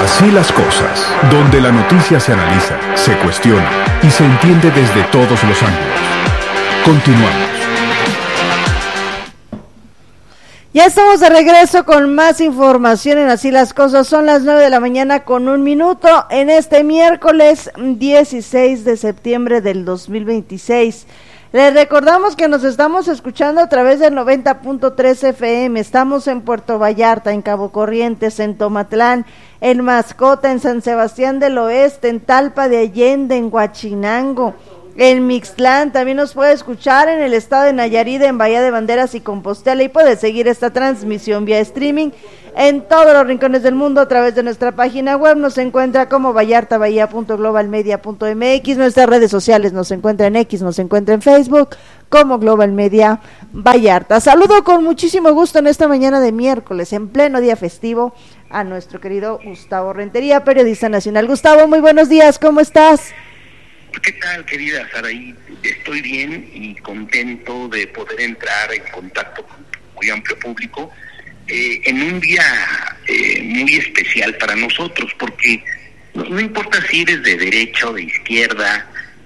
Así las cosas, donde la noticia se analiza, se cuestiona y se entiende desde todos los ángulos. Continuamos. Ya estamos de regreso con más información en Así las Cosas. Son las 9:01 a.m. en este miércoles 16 de septiembre del 2026. Les recordamos que nos estamos escuchando a través del 90.3 FM. Estamos en Puerto Vallarta, en Cabo Corrientes, en Tomatlán, en Mascota, en San Sebastián del Oeste, en Talpa de Allende, en Huachinango, en Mixtlán. También nos puede escuchar en el estado de Nayarit, en Bahía de Banderas y Compostela, y puede seguir esta transmisión vía streaming en todos los rincones del mundo a través de nuestra página web. Nos encuentra como vallartabahía.globalmedia.mx. Nuestras redes sociales nos encuentra en X, nos encuentra en Facebook como Global Media Vallarta. Saludo con muchísimo gusto en esta mañana de miércoles, en pleno día festivo, a nuestro querido Gustavo Rentería, periodista nacional. Gustavo, muy buenos días, ¿cómo estás? ¿Qué tal, querida Saraí? Estoy bien y contento de poder entrar en contacto con un muy amplio público en un día muy especial para nosotros, porque no importa si eres de derecha o de izquierda,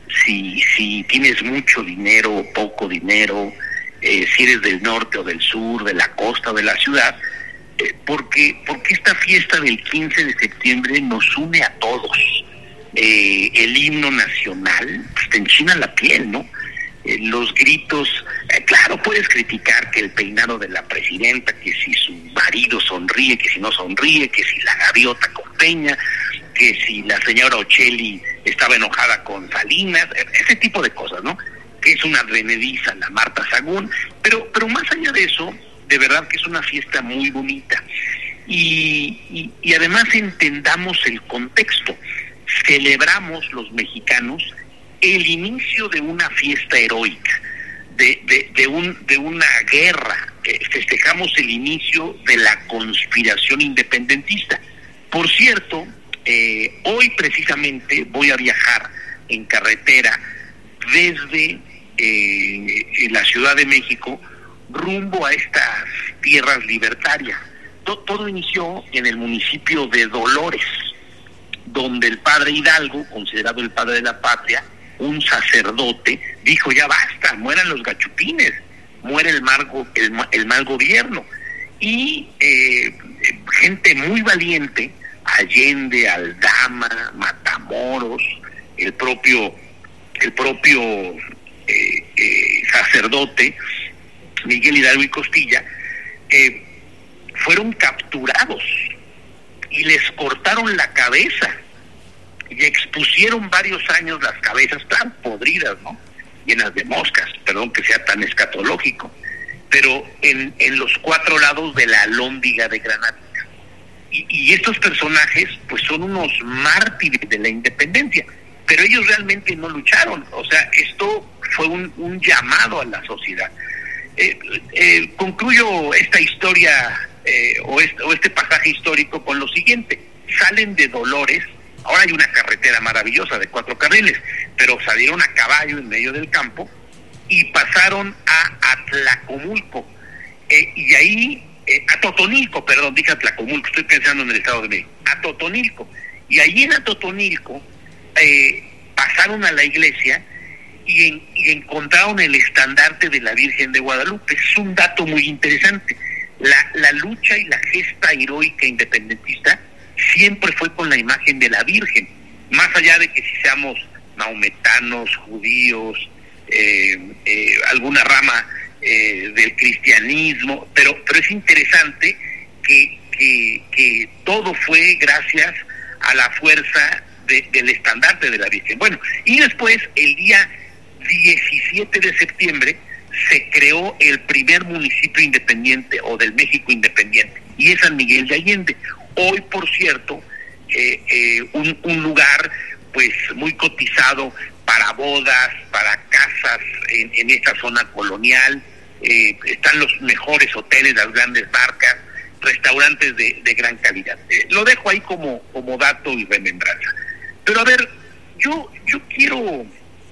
si tienes mucho dinero o poco dinero, si eres del norte o del sur, de la costa o de la ciudad, porque esta fiesta del 15 de septiembre nos une a todos. El himno nacional, pues te enchina la piel, ¿no? Los gritos, claro, puedes criticar que el peinado de la presidenta, que si su marido sonríe, que si no sonríe, que si la gaviota con Peña, que si la señora Ocelli estaba enojada con Salinas, ese tipo de cosas, ¿no? Que es una advenediza la Marta Sagún, pero más allá de eso, de verdad que es una fiesta muy bonita. Y además entendamos el contexto. Celebramos los mexicanos el inicio de una fiesta heroica, de una guerra. Festejamos el inicio de la conspiración independentista. Por cierto, hoy precisamente voy a viajar en carretera desde la Ciudad de México rumbo a estas tierras libertarias. Todo inició en el municipio de Dolores, donde el padre Hidalgo, considerado el padre de la patria, un sacerdote, dijo: ya basta, mueran los gachupines, muere el mal gobierno. Y gente muy valiente, Allende, Aldama, Matamoros, el propio sacerdote Miguel Hidalgo y Costilla, fueron capturados y les cortaron la cabeza y expusieron varios años las cabezas tan podridas, ¿no? Llenas de moscas, perdón que sea tan escatológico, pero en los 4 lados de la alhóndiga de Granadita. Y estos personajes pues son unos mártires de la independencia, pero ellos realmente no lucharon. O sea, esto fue un llamado a la sociedad. Concluyo esta historia o este pasaje histórico con lo siguiente. Salen de Dolores, ahora hay una carretera maravillosa de 4 carriles, pero salieron a caballo en medio del campo y pasaron a Atlacomulco, y ahí a Totonilco, perdón, dije Atlacomulco, estoy pensando en el Estado de México, a Totonilco, y allí en Totonilco pasaron a la iglesia y encontraron el estandarte de la Virgen de Guadalupe. Es un dato muy interesante. La lucha y la gesta heroica independentista siempre fue con la imagen de la Virgen, más allá de que si seamos maometanos, judíos, alguna rama del cristianismo, pero es interesante que todo fue gracias a la fuerza del estandarte de la Virgen. Bueno, y después, el día 17 de septiembre, se creó el primer municipio independiente o del México independiente, y es San Miguel de Allende. Hoy, por cierto, un lugar pues muy cotizado para bodas, para casas en esta zona colonial. Están los mejores hoteles, las grandes marcas, restaurantes de gran calidad. Lo dejo ahí como dato y remembranza. Pero a ver, yo quiero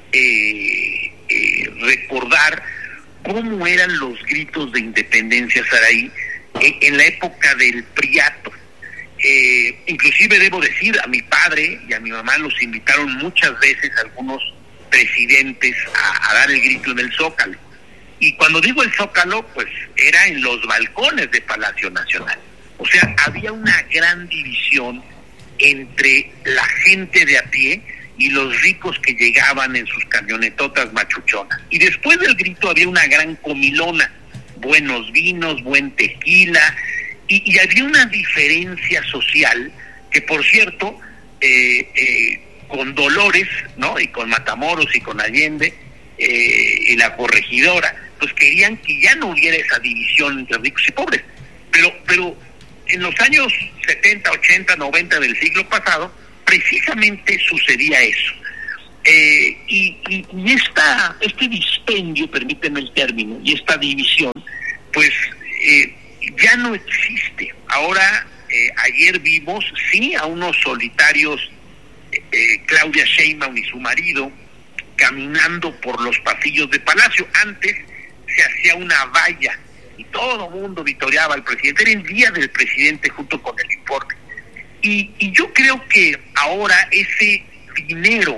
recordar cómo eran los gritos de independencia, Saraí, en la época del Priato. Inclusive debo decir, a mi padre y a mi mamá los invitaron muchas veces algunos presidentes a dar el grito en el Zócalo. Y cuando digo el Zócalo, pues era en los balcones de Palacio Nacional. O sea, había una gran división entre la gente de a pie y los ricos que llegaban en sus camionetotas machuchonas. Y después del grito había una gran comilona, buenos vinos, buen tequila, y había una diferencia social que, por cierto, con Dolores, ¿no?, y con Matamoros y con Allende, y la corregidora, pues querían que ya no hubiera esa división entre ricos y pobres. Pero en los años 70, 80, 90 del siglo pasado, precisamente sucedía eso. Y este dispendio, permíteme el término, y esta división, pues ya no existe. Ahora, ayer vimos, sí, a unos solitarios, Claudia Sheinbaum y su marido, caminando por los pasillos de Palacio. Antes se hacía una valla y todo el mundo vitoreaba al presidente. Era el día del presidente junto con el informe. Y yo creo que ahora ese dinero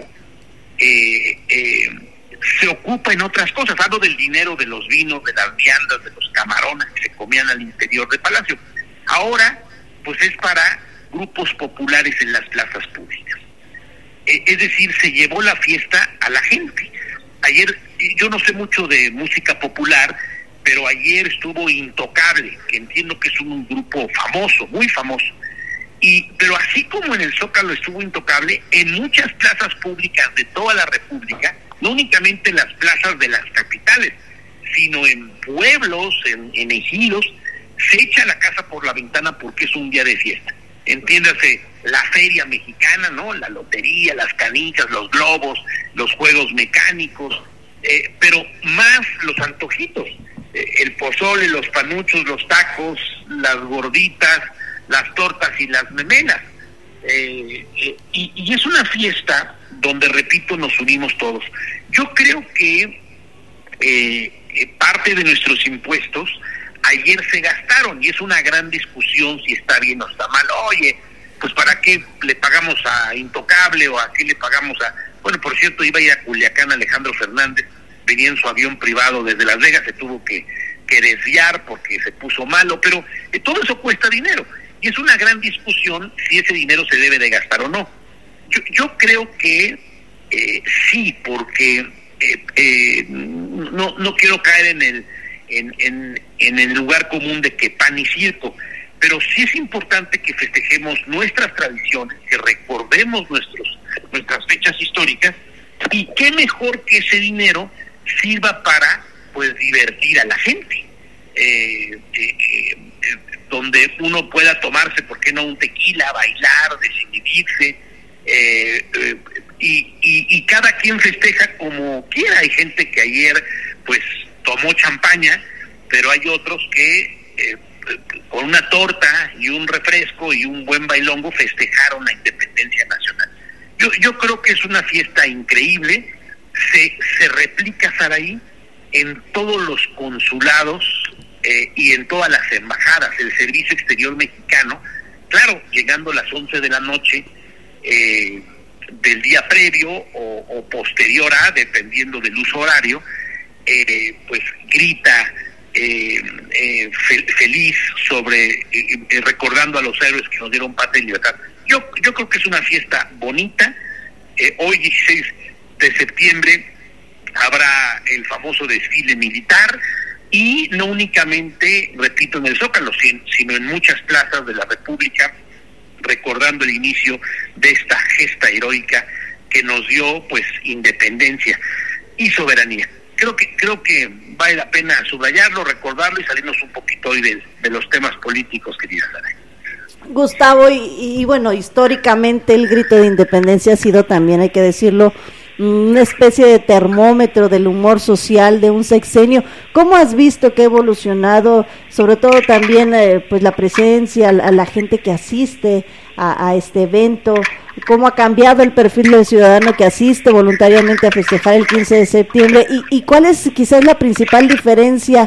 se ocupa en otras cosas. Hablo del dinero de los vinos, de las viandas, de los camarones que se comían al interior de Palacio. Ahora, pues es para grupos populares en las plazas públicas. Es decir, se llevó la fiesta a la gente. Ayer, yo no sé mucho de música popular, pero ayer estuvo Intocable, que entiendo que es un grupo famoso, muy famoso. Pero así como en el Zócalo estuvo Intocable, en muchas plazas públicas de toda la República, no únicamente en las plazas de las capitales, sino en pueblos, en ejidos, se echa la casa por la ventana porque es un día de fiesta. Entiéndase, la feria mexicana, ¿no?, la lotería, las canicas, los globos, los juegos mecánicos, pero más los antojitos, el pozole, los panuchos, los tacos, las gorditas, las tortas y las memelas. Y es una fiesta donde, repito, nos unimos todos. Yo creo que parte de nuestros impuestos ayer se gastaron, y es una gran discusión si está bien o está mal. Oye, pues ¿para qué le pagamos a Intocable o a qué le pagamos a...? Bueno, por cierto, iba a ir a Culiacán Alejandro Fernández, venía en su avión privado desde Las Vegas, se tuvo que desviar porque se puso malo, pero todo eso cuesta dinero, y es una gran discusión si ese dinero se debe de gastar o no. Yo creo que sí, porque no quiero caer en el lugar común de que pan y circo, pero sí es importante que festejemos nuestras tradiciones, que recordemos nuestras fechas históricas, y qué mejor que ese dinero sirva para, pues, divertir a la gente, donde uno pueda tomarse, ¿por qué no?, un tequila, bailar, desinhibirse, y cada quien festeja como quiera. Hay gente que ayer, pues, tomó champaña, pero hay otros que con una torta y un refresco y un buen bailongo festejaron la independencia nacional. Yo creo que es una fiesta increíble. Se replica, Saraí, en todos los consulados y en todas las embajadas. El Servicio Exterior Mexicano, claro, llegando a las 11 de la noche del día previo o posterior a, dependiendo del uso horario, pues grita feliz sobre recordando a los héroes que nos dieron patria y libertad. Yo creo que es una fiesta bonita. Hoy, 16 de septiembre, habrá el famoso desfile militar, y no únicamente, repito, en el Zócalo, sino en muchas plazas de la República, recordando el inicio de esta gesta heroica que nos dio, pues, independencia y soberanía. Creo que vale la pena subrayarlo, recordarlo y salirnos un poquito hoy de los temas políticos, querida Sara. Gustavo, y bueno, históricamente el grito de independencia ha sido también, hay que decirlo, una especie de termómetro del humor social de un sexenio. ¿Cómo has visto que ha evolucionado, sobre todo también pues la presencia, a la gente que asiste a este evento? ¿Cómo ha cambiado el perfil del ciudadano que asiste voluntariamente a festejar el 15 de septiembre? ¿Y cuál es quizás la principal diferencia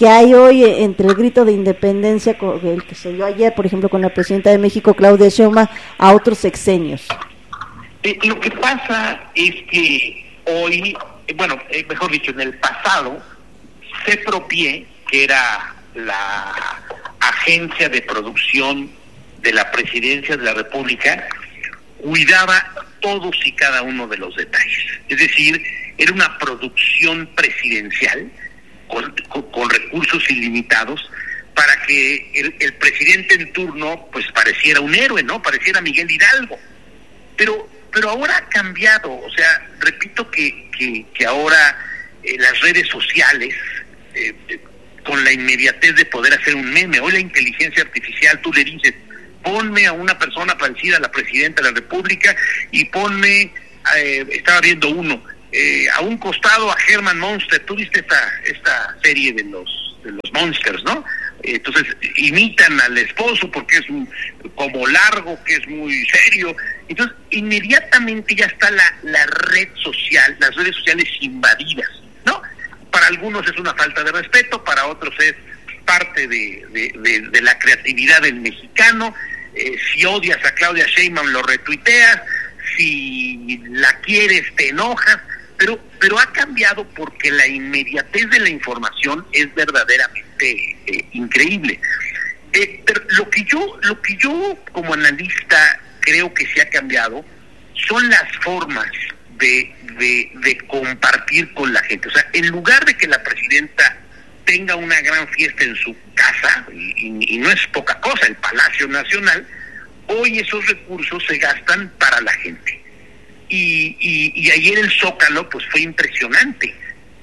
que hay hoy entre el grito de independencia, el que se dio ayer, por ejemplo, con la presidenta de México, Claudia Sheinbaum, a otros sexenios? Lo que pasa es que hoy, mejor dicho, en el pasado, CEPROPIE, que era la agencia de producción de la Presidencia de la República, cuidaba todos y cada uno de los detalles. Es decir, era una producción presidencial con recursos ilimitados para que el presidente en turno pues pareciera un héroe, ¿no? Pareciera Miguel Hidalgo. Pero ahora ha cambiado, o sea, repito que ahora las redes sociales, con la inmediatez de poder hacer un meme, hoy la inteligencia artificial, tú le dices, ponme a una persona parecida a la presidenta de la República y ponme, estaba viendo uno, a un costado a Herman Munster. Tú viste esta serie de los Monsters, ¿no? Entonces imitan al esposo porque es como largo, que es muy serio. Entonces inmediatamente ya está la red social, las redes sociales invadidas, ¿no? Para algunos es una falta de respeto, para otros es parte de la creatividad del mexicano. Si odias a Claudia Sheinbaum lo retuiteas, si la quieres te enojas, pero ha cambiado porque la inmediatez de la información es verdaderamente increíble. Pero lo que yo como analista creo que se ha cambiado son las formas de compartir con la gente. O sea, en lugar de que la presidenta tenga una gran fiesta en su casa, y no es poca cosa, el Palacio Nacional, hoy esos recursos se gastan para la gente. Y ayer el Zócalo pues fue impresionante.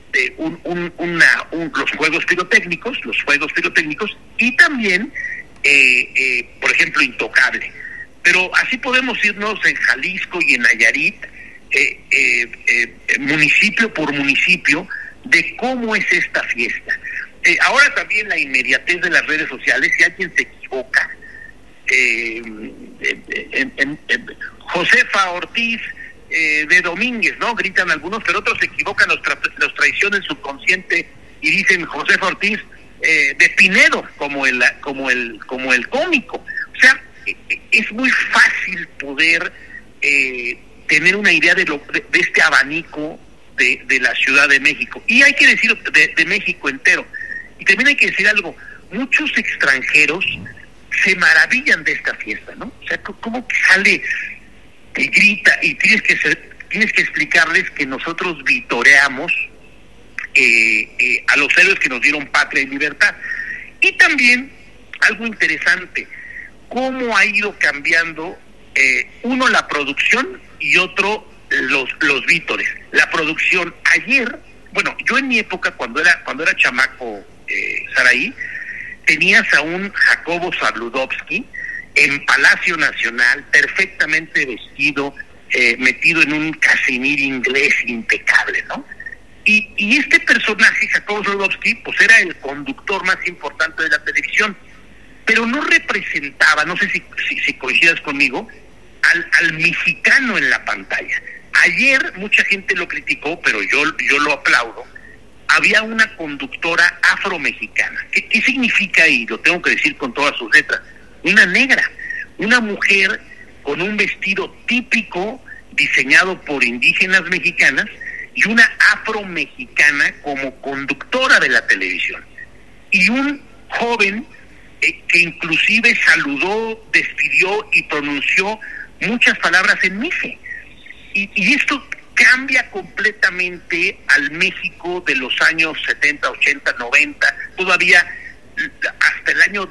Los juegos pirotécnicos y también por ejemplo Intocable. Pero así podemos irnos en Jalisco y en Nayarit, municipio por municipio, de cómo es esta fiesta. Ahora también la inmediatez de las redes sociales, si alguien se equivoca, Josefa Ortiz de Domínguez, ¿no? Gritan algunos, pero otros se equivocan, los traicionan subconsciente y dicen Josefa Ortiz de Pinedo, como el cómico. O sea, es muy fácil poder tener una idea de este abanico de la Ciudad de México. Y hay que decir de México entero. Y también hay que decir algo, muchos extranjeros se maravillan de esta fiesta, ¿no? O sea, ¿cómo que sale y grita? Y tienes que explicarles que nosotros vitoreamos a los héroes que nos dieron patria y libertad. Y también, algo interesante, cómo ha ido cambiando, uno la producción y otro los vítores. La producción, ayer, bueno, yo en mi época, cuando era chamaco, Saraí, tenías a un Jacobo Zabludovsky en Palacio Nacional, perfectamente vestido, metido en un casimir inglés impecable, ¿no? Y este personaje, Jacobo Zabludovsky, pues era el conductor más importante de la televisión, pero no representaba, no sé si coincidas conmigo, al mexicano en la pantalla. Ayer mucha gente lo criticó, pero yo lo aplaudo. Había una conductora afromexicana. ¿Qué significa? Y lo tengo que decir con todas sus letras. Una negra, una mujer con un vestido típico diseñado por indígenas mexicanas y una afromexicana como conductora de la televisión. Y un joven que inclusive saludó, despidió y pronunció muchas palabras en mixe. Y esto cambia completamente al México de los años 70, 80, 90, todavía hasta el año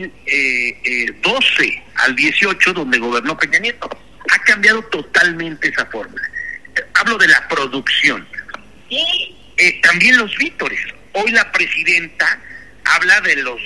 2012 al 18, donde gobernó Peña Nieto. Ha cambiado totalmente esa forma. Hablo de la producción. Y también los vítores. Hoy la presidenta habla de los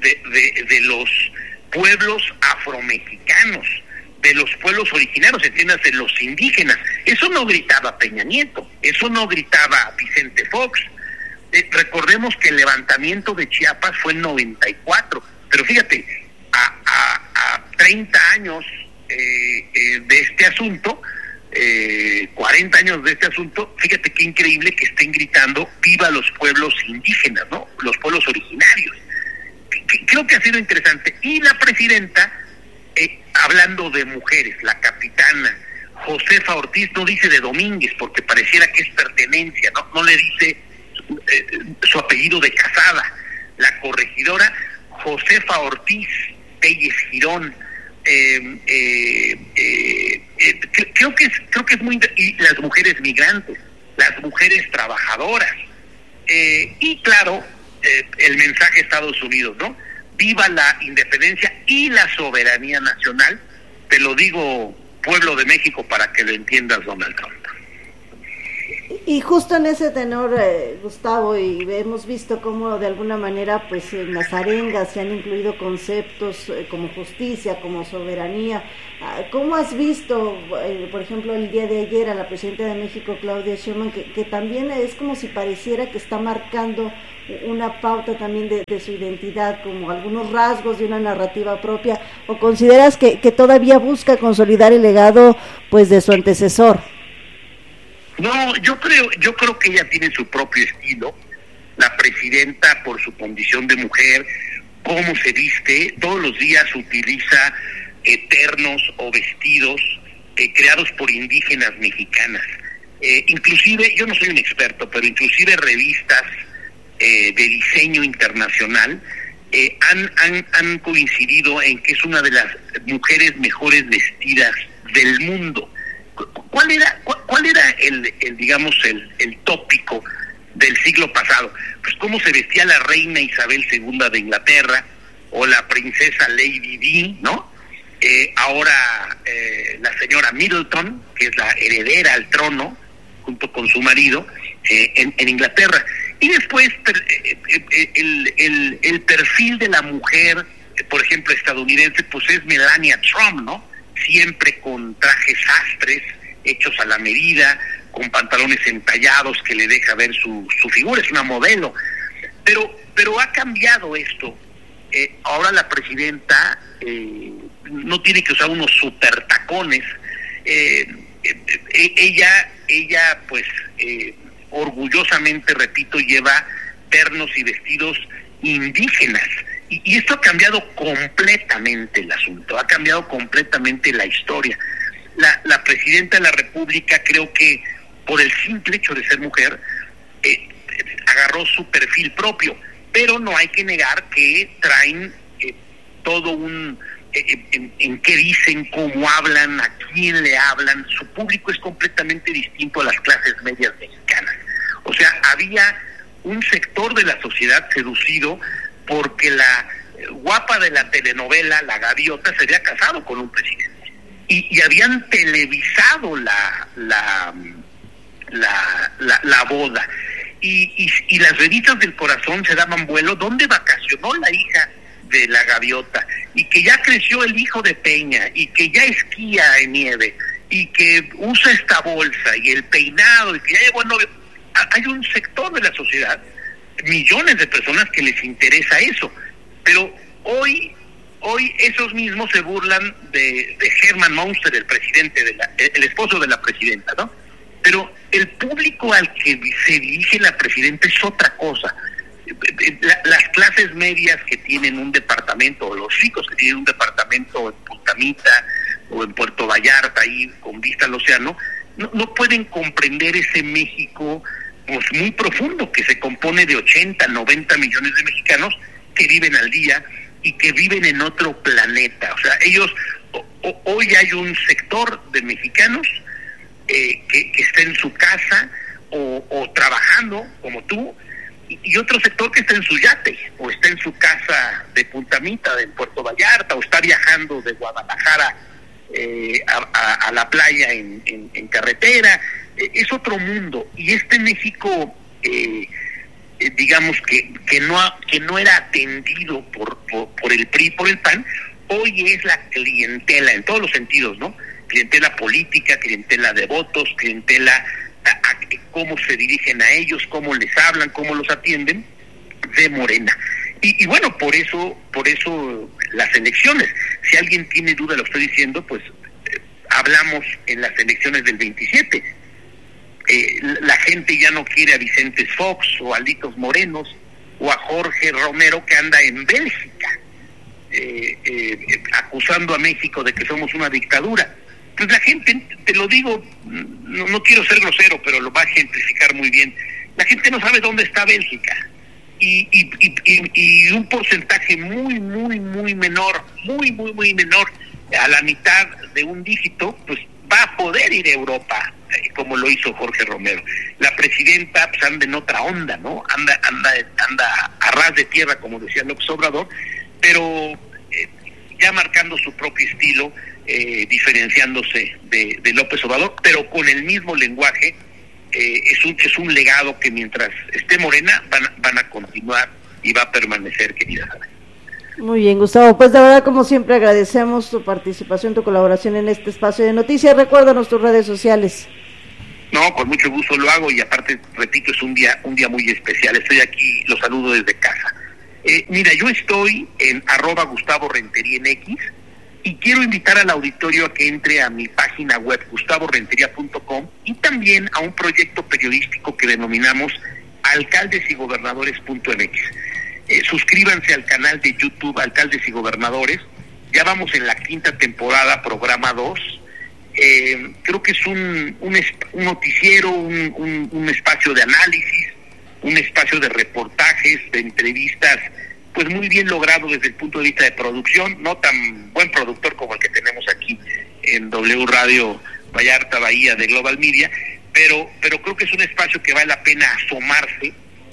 pueblos afromexicanos, de los pueblos originarios, entiéndase, los indígenas. Eso no gritaba Peña Nieto, eso no gritaba Vicente Fox. Recordemos que el levantamiento de Chiapas fue en 94, pero fíjate, a 30 años de este asunto, 40 años de este asunto, fíjate qué increíble que estén gritando viva los pueblos indígenas, ¿no? Los pueblos originarios. Creo que ha sido interesante. Y la presidenta, hablando de mujeres, la capitana Josefa Ortiz, no dice de Domínguez porque pareciera que es pertenencia, no le dice su apellido de casada. La corregidora Josefa Ortiz Telles Girón, creo que es muy, y las mujeres migrantes, las mujeres trabajadoras, y claro, el mensaje de Estados Unidos, ¿no? Viva la independencia y la soberanía nacional. Te lo digo, pueblo de México, para que lo entiendas, Donald Trump. Y justo en ese tenor, Gustavo, y hemos visto cómo de alguna manera pues en las arengas se han incluido conceptos como justicia, como soberanía. ¿Cómo has visto, por ejemplo, el día de ayer a la presidenta de México, Claudia Sheinbaum, que también es como si pareciera que está marcando una pauta también de su identidad, como algunos rasgos de una narrativa propia, o consideras que todavía busca consolidar el legado pues de su antecesor? No, yo creo que ella tiene su propio estilo. La presidenta, por su condición de mujer, cómo se viste, todos los días utiliza ternos o vestidos creados por indígenas mexicanas. Inclusive, yo no soy un experto, pero inclusive revistas de diseño internacional han coincidido en que es una de las mujeres mejores vestidas del mundo. ¿Cuál era el tópico del siglo pasado? Pues cómo se vestía la reina Isabel II de Inglaterra o la princesa Lady Di, ¿no? Ahora la señora Middleton, que es la heredera al trono, junto con su marido, en Inglaterra. Y después el perfil de la mujer, por ejemplo, estadounidense, pues es Melania Trump, ¿no? Siempre con trajes sastres, hechos a la medida, con pantalones entallados que le deja ver su figura, es una modelo. Pero ha cambiado esto. Ahora la presidenta no tiene que usar unos super tacones. Ella pues orgullosamente, repito, lleva ternos y vestidos indígenas. Y esto ha cambiado completamente el asunto, ha cambiado completamente la historia. La presidenta de la República, creo que por el simple hecho de ser mujer, agarró su perfil propio, pero no hay que negar que traen todo un... en qué dicen, cómo hablan, a quién le hablan. Su público es completamente distinto a las clases medias mexicanas. O sea, había un sector de la sociedad seducido porque la guapa de la telenovela, la gaviota, se había casado con un presidente. Y habían televisado la boda. Y las revistas del corazón se daban vuelo donde vacacionó la hija de la gaviota, y que ya creció el hijo de Peña, y que ya esquía en nieve, y que usa esta bolsa, y el peinado, y que ya llegó el novio. Hay un sector de la sociedad, millones de personas que les interesa eso, pero hoy esos mismos se burlan de Hermann Munster, el presidente el esposo de la presidenta, ¿no? Pero el público al que se dirige la presidenta es otra cosa. Las clases medias que tienen un departamento, o los ricos que tienen un departamento en Punta Mita o en Puerto Vallarta, ahí con vista al océano, no pueden comprender ese México pues muy profundo, que se compone de 80, 90 millones de mexicanos que viven al día y que viven en otro planeta. O sea, ellos, hoy hay un sector de mexicanos que está en su casa o trabajando como tú, y otro sector que está en su yate, o está en su casa de Punta Mita, de Puerto Vallarta, o está viajando de Guadalajara a la playa en carretera. Es otro mundo. Y este México, digamos que no era atendido por el PRI, por el PAN, hoy es la clientela en todos los sentidos, ¿no? Clientela política, clientela de votos, clientela a cómo se dirigen a ellos, cómo les hablan, cómo los atienden, de Morena. Y bueno, por eso las elecciones. Si alguien tiene duda, lo estoy diciendo, pues hablamos en las elecciones del 27. La gente ya no quiere a Vicente Fox o a Litos Morenos o a Jorge Romero, que anda en Bélgica acusando a México de que somos una dictadura. Pues la gente, te lo digo, no quiero ser grosero, pero lo va a ejemplificar muy bien. La gente no sabe dónde está Bélgica. Y un porcentaje muy menor, muy menor, a la mitad de un dígito, pues va a poder ir a Europa, como lo hizo Jorge Romero. La presidenta pues anda en otra onda, ¿no? Anda a ras de tierra, como decía López Obrador, pero ya marcando su propio estilo, diferenciándose de López Obrador, pero con el mismo lenguaje. Es un legado que mientras esté Morena van a continuar y va a permanecer, querida Sara. Muy bien, Gustavo, pues de verdad, como siempre, agradecemos tu participación, tu colaboración en este espacio de noticias. Recuérdanos tus redes sociales. No, con mucho gusto lo hago, y aparte, repito, es un día muy especial. Estoy aquí, los saludo desde casa. Mira, yo estoy en @GustavoRentería en X, y quiero invitar al auditorio a que entre a mi página web, gustavorenteria.com, y también a un proyecto periodístico que denominamos alcaldesigobernadores.mx. Suscríbanse al canal de YouTube Alcaldes y Gobernadores. Ya vamos en la 5ª temporada, programa 2. Creo que es un noticiero, un espacio de análisis, un espacio de reportajes, de entrevistas, pues muy bien logrado desde el punto de vista de producción, no tan buen productor como el que tenemos aquí en W Radio Vallarta Bahía de Global Media, pero creo que es un espacio que vale la pena asomarse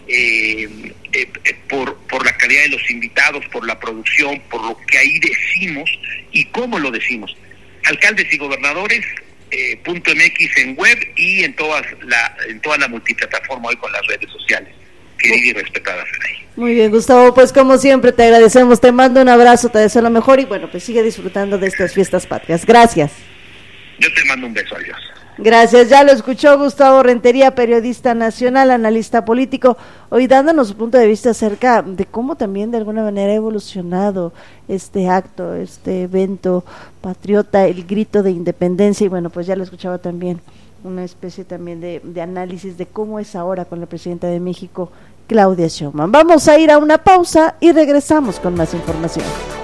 por la calidad de los invitados, por la producción, por lo que ahí decimos y cómo lo decimos. Alcaldes y Gobernadores .mx en web y en toda la multiplataforma hoy con las redes sociales. Querida y respetada Saraí. Muy bien, Gustavo, pues como siempre te agradecemos, te mando un abrazo, te deseo lo mejor y bueno, pues sigue disfrutando de estas fiestas patrias. Gracias. Yo te mando un beso, adiós. Gracias, ya lo escuchó Gustavo Rentería, periodista nacional, analista político, hoy dándonos su punto de vista acerca de cómo también de alguna manera ha evolucionado este acto, este evento patriota, el grito de independencia, y bueno, pues ya lo escuchaba también una especie también de análisis de cómo es ahora con la presidenta de México, Claudia Sheinbaum. Vamos a ir a una pausa y regresamos con más información.